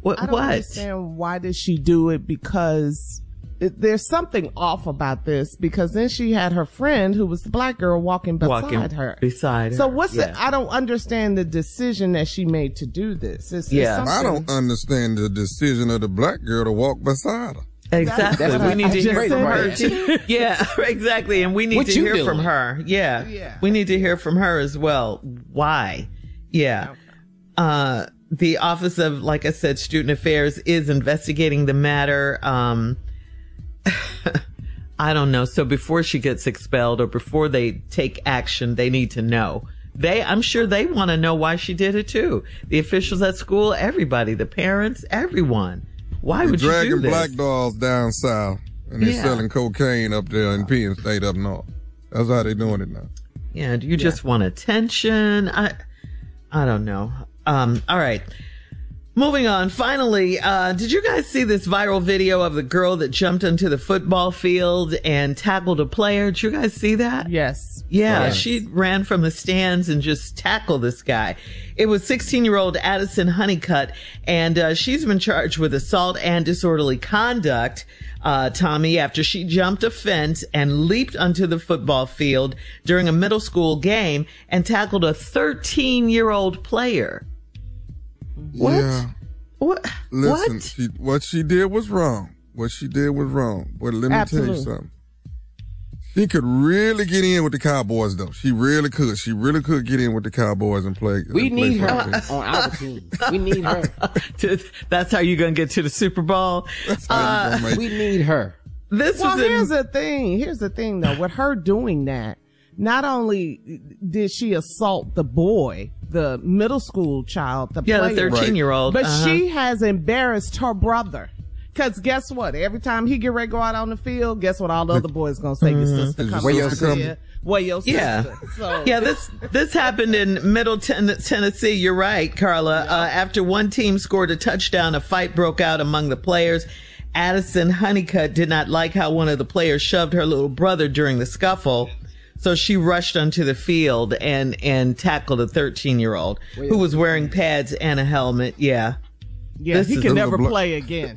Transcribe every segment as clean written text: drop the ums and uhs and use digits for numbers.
I don't understand why did she do it, because there's something off about this, because then she had her friend who was the black girl walking beside her. So what's I don't understand the decision that she made to do this. I don't understand the decision of the black girl to walk beside her. Exactly. We need to hear from her. Yeah, exactly. And we need to hear from her. Yeah. We need to hear from her as well. Why? Yeah. The Office of, like I said, Student Affairs is investigating the matter. I don't know. So before she gets expelled or before they take action, they need to know. I'm sure they want to know why she did it too. The officials at school, everybody, the parents, everyone. Why would you do this? Dragging black dolls down south and they're selling cocaine up there in Penn State up north. That's how they're doing it now. Yeah. Do you just want attention? I don't know. All right. Moving on. Finally, did you guys see this viral video of the girl that jumped onto the football field and tackled a player? Did you guys see that? Yes. Yeah, she ran from the stands and just tackled this guy. It was 16-year-old Addison Honeycutt, and she's been charged with assault and disorderly conduct, Tommy, after she jumped a fence and leaped onto the football field during a middle school game and tackled a 13-year-old player. What? Yeah. What? Listen, what she did was wrong. But let me tell you something. She could really get in with the Cowboys, though. She really could. She really could get in with the Cowboys and play. We need her on our team. We need her. That's how you're going to get to the Super Bowl? We need her. Here's the thing, though. With her doing that, not only did she assault the boy, the middle school child, the player, the 13-year-old, but she has embarrassed her brother. Because guess what? Every time he get ready to go out on the field, guess what all the other boys going to say? Your sister come. Where your sister? Yeah. So. Yeah, this happened in Middle Tennessee. You're right, Carla. Yeah. After one team scored a touchdown, a fight broke out among the players. Addison Honeycutt did not like how one of the players shoved her little brother during the scuffle. So she rushed onto the field and tackled a 13-year-old who was wearing pads and a helmet. Yeah. Yeah, he can never play again.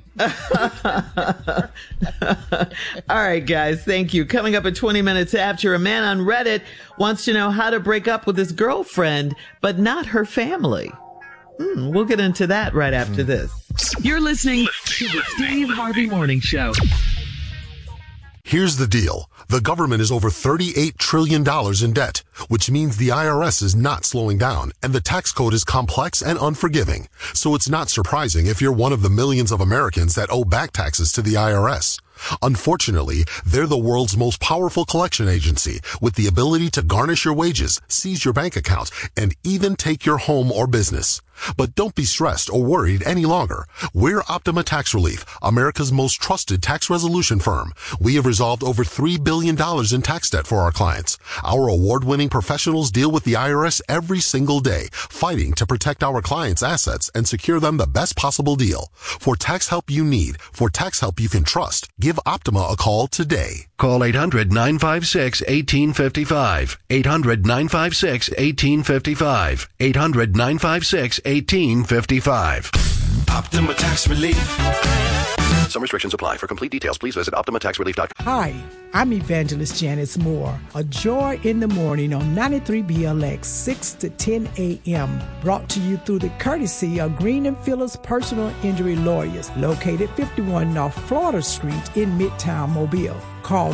All right, guys. Thank you. Coming up at 20 minutes after, a man on Reddit wants to know how to break up with his girlfriend, but not her family. We'll get into that right after this. You're listening to the Steve Harvey Morning Show. Here's the deal. The government is over $38 trillion in debt, which means the IRS is not slowing down, and the tax code is complex and unforgiving. So it's not surprising if you're one of the millions of Americans that owe back taxes to the IRS. Unfortunately, they're the world's most powerful collection agency with the ability to garnish your wages, seize your bank account, and even take your home or business. But don't be stressed or worried any longer. We're Optima Tax Relief, America's most trusted tax resolution firm. We have resolved over $3 billion in tax debt for our clients. Our award-winning professionals deal with the IRS every single day, fighting to protect our clients' assets and secure them the best possible deal. For tax help you need, for tax help you can trust, give Optima a call today. Call 800-956-1855. 800-956-1855. 800-956-1855. Optima Tax Relief. Some restrictions apply. For complete details, please visit OptimaTaxRelief.com. Hi, I'm Evangelist Janice Moore. A Joy in the Morning on 93BLX, 6 to 10 a.m. Brought to you through the courtesy of Green and Phillips Personal Injury Lawyers, located 51 North Florida Street in Midtown Mobile. Call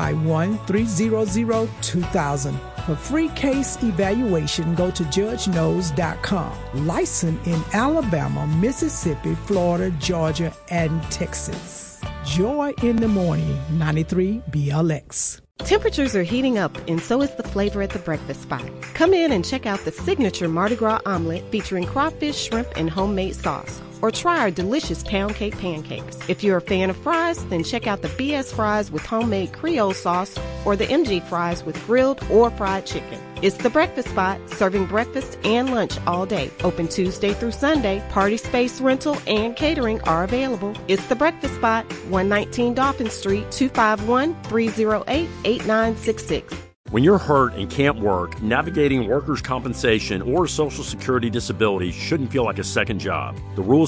251-300-2000. For free case evaluation, go to judgeknows.com. Licensed in Alabama, Mississippi, Florida, Georgia, and Texas. Joy in the Morning, 93 BLX. Temperatures are heating up, and so is the flavor at the breakfast spot. Come in and check out the signature Mardi Gras omelet featuring crawfish, shrimp, and homemade sauce. Or try our delicious pound cake pancakes. If you're a fan of fries, then check out the BS fries with homemade Creole sauce or the MG fries with grilled or fried chicken. It's the breakfast spot, serving breakfast and lunch all day. Open Tuesday through Sunday. Party space rental and catering are available. It's the breakfast spot, 119 Dolphin Street, 251-308-8966. When you're hurt and can't work, navigating workers' compensation or Social Security disability shouldn't feel like a second job. The rules